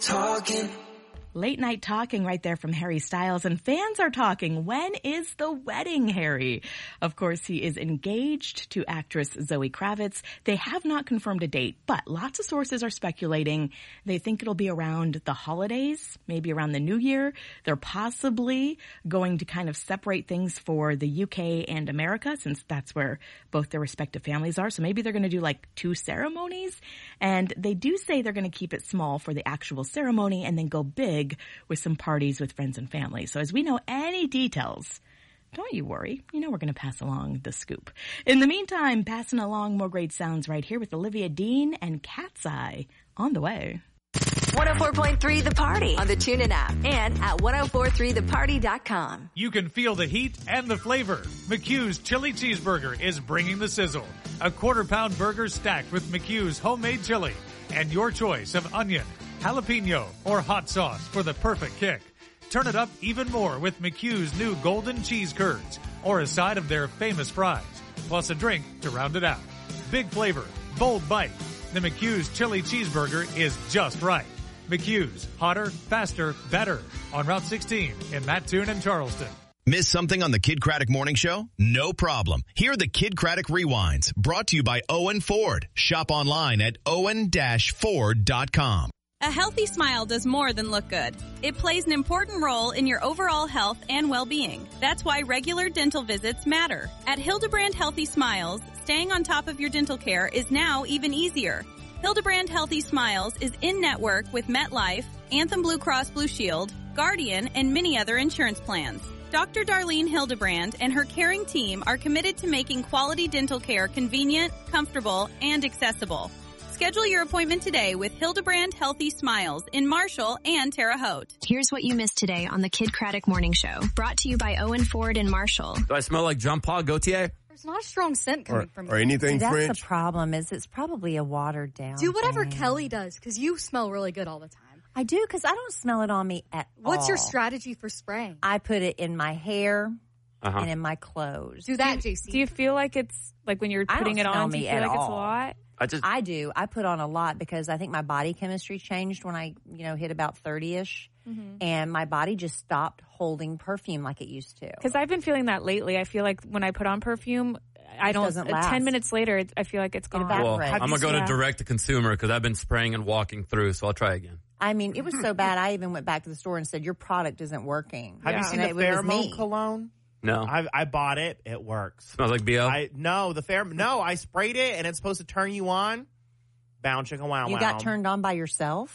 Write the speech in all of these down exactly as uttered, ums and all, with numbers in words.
talking. Late night talking right there from Harry Styles, and fans are talking. When is the wedding, Harry? Of course, he is engaged to actress Zoe Kravitz. They have not confirmed a date, but lots of sources are speculating. They think it'll be around the holidays, maybe around the new year. They're possibly going to kind of separate things for the U K and America, since that's where both their respective families are. So maybe they're going to do like two ceremonies. And they do say they're going to keep it small for the actual ceremony and then go big with some parties with friends and family. So as we know any details, don't you worry. You know we're going to pass along the scoop. In the meantime, passing along more great sounds right here with Olivia Dean and Cat's Eye on the way. one oh four point three The Party on the TuneIn app and at ten forty-three the party dot com. You can feel the heat and the flavor. McHugh's Chili Cheeseburger is bringing the sizzle. A quarter pound burger stacked with McHugh's homemade chili and your choice of onion, jalapeno, or hot sauce for the perfect kick. Turn it up even more with McHugh's new golden cheese curds or a side of their famous fries, plus a drink to round it out. Big flavor, bold bite. The McHugh's Chili Cheeseburger is just right. McHugh's, hotter, faster, better. On Route sixteen in Mattoon and Charleston. Miss something on the Kid Craddock Morning Show? No problem. Hear the Kid Craddock Rewinds, brought to you by Owen Ford. Shop online at owen dash ford dot com. A healthy smile does more than look good. It plays an important role in your overall health and well-being. That's why regular dental visits matter. At Hildebrand Healthy Smiles, staying on top of your dental care is now even easier. Hildebrand Healthy Smiles is in-network with MetLife, Anthem Blue Cross Blue Shield, Guardian, and many other insurance plans. Doctor Darlene Hildebrand and her caring team are committed to making quality dental care convenient, comfortable, and accessible. Schedule your appointment today with Hildebrand Healthy Smiles in Marshall and Terre Haute. Here's what you missed today on the Kid Craddock Morning Show. Brought to you by Owen Ford in Marshall. Do I smell like Jean-Paul Gaultier? There's not a strong scent coming or, from or you. anything See, that's French. the problem is it's probably a watered down Do whatever thing. Kelly does, because you smell really good all the time. I do, because I don't smell it on me at What's all. your strategy for spraying? I put it in my hair Uh-huh. and in my clothes. Do that, J C. Do you feel like it's, like when you're I putting don't it smell on, do me you feel at like it's a all. lot? I just I do. I put on a lot because I think my body chemistry changed when I, you know, hit about thirty-ish. Mm-hmm. And my body just stopped holding perfume like it used to. Because I've been feeling that lately. I feel like when I put on perfume, I don't, doesn't uh, last. ten minutes later, it, I feel like it's gone. well, evaporates. I'm going to go Yeah. to direct to consumer because I've been spraying and walking through, so I'll try again. I mean, it was so bad, I even went back to the store and said, your product isn't working. Have Yeah. you seen And the it was pheromone me. cologne? No. I I bought it. It works. Smells like B O? I no the pheromone. No, I sprayed it, and it's supposed to turn you on. Bound chicken wow You wow. got turned on by yourself?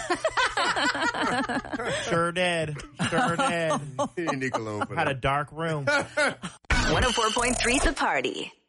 Sure did. Sure did. You need cologne for Had a that. dark room. one oh four point three The Party.